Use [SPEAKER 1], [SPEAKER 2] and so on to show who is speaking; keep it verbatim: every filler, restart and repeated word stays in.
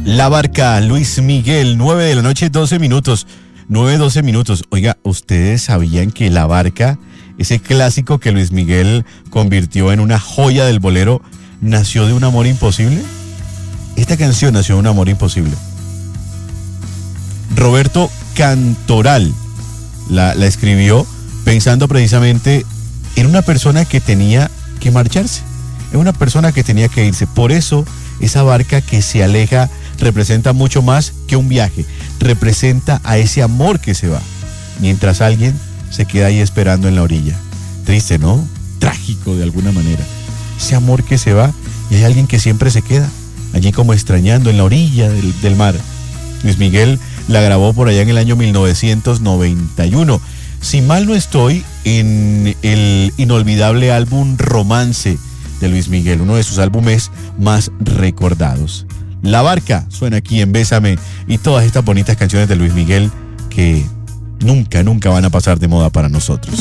[SPEAKER 1] La Barca, Luis Miguel, nueve de la noche, doce minutos. nueve, doce minutos. Oiga, ¿ustedes sabían que La Barca, ese clásico que Luis Miguel convirtió en una joya del bolero, nació de un amor imposible? Esta canción nació de un amor imposible. Roberto Cantoral la, la escribió pensando precisamente en una persona que tenía que marcharse, en una persona que tenía que irse. Por eso, esa barca que se aleja representa mucho más que un viaje, representa a ese amor que se va, mientras alguien se queda ahí esperando en la orilla. Triste, ¿no? Trágico de alguna manera. Ese amor que se va y hay alguien que siempre se queda allí como extrañando en la orilla del, del mar. Luis Miguel la grabó por allá en el año mil novecientos noventa y uno. Si mal no estoy, en el inolvidable álbum Romance de Luis Miguel, uno de sus álbumes más recordados. La Barca suena aquí en Bésame y todas estas bonitas canciones de Luis Miguel que nunca, nunca van a pasar de moda para nosotros.